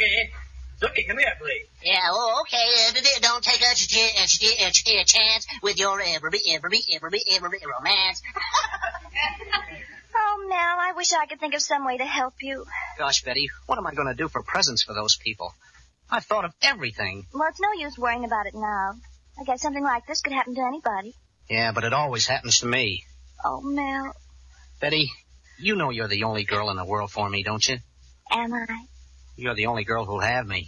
Snooky, come here, please. Yeah, oh, okay. Don't take a chance with your every romance. Oh, Mel, I wish I could think of some way to help you. Gosh, Betty, what am I going to do for presents for those people? I've thought of everything. Well, it's no use worrying about it now. I guess something like this could happen to anybody. Yeah, but it always happens to me. Oh, Mel. Betty, you know you're the only girl in the world for me, don't you? Am I? You're the only girl who'll have me.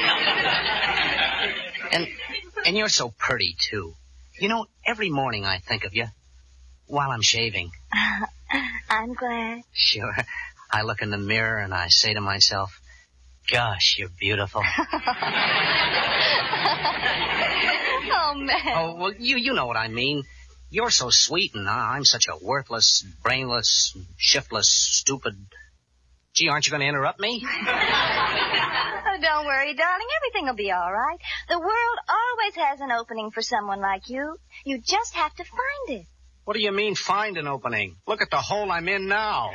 And you're so pretty, too. You know, every morning I think of you while I'm shaving. I'm glad. Sure. I look in the mirror and I say to myself, gosh, you're beautiful. Oh, Mel. Oh, well, you know what I mean. You're so sweet and I'm such a worthless, brainless, shiftless, stupid... Gee, aren't you going to interrupt me? Oh, don't worry, darling. Everything will be all right. The world always has an opening for someone like you. You just have to find it. What do you mean, find an opening? Look at the hole I'm in now.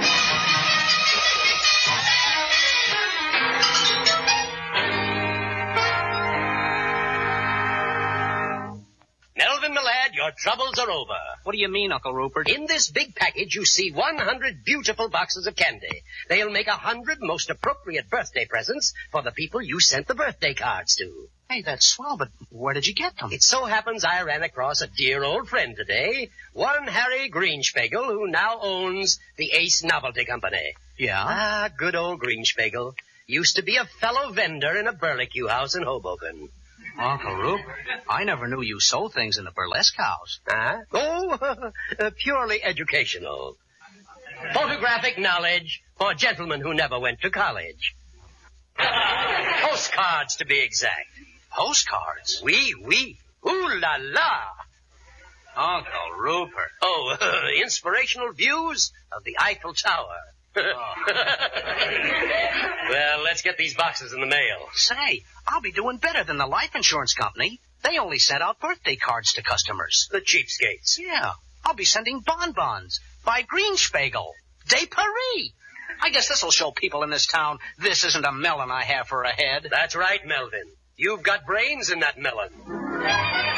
Melvin, my lad, your troubles are over. What do you mean, Uncle Rupert? In this big package, you see 100 beautiful boxes of candy. They'll make 100 most appropriate birthday presents for the people you sent the birthday cards to. Hey, that's swell, but where did you get them? It so happens I ran across a dear old friend today, one Harry Greenspiegel, who now owns the Ace Novelty Company. Yeah? Ah, good old Greenspiegel. Used to be a fellow vendor in a barbecue house in Hoboken. Uncle Rupert, I never knew you sold things in the burlesque house. Huh? Oh, purely educational. Photographic knowledge for gentlemen who never went to college. Postcards, to be exact. Postcards? Oui, oui. Ooh la la. Uncle Rupert. Oh, inspirational views of the Eiffel Tower. Well, let's get these boxes in the mail. Say, I'll be doing better than the life insurance company. They only sent out birthday cards to customers. The cheapskates. Yeah, I'll be sending bonbons by Greenspiegel. De Paris. I guess this'll show people in this town this isn't a melon I have for a head. That's right, Melvin. You've got brains in that melon.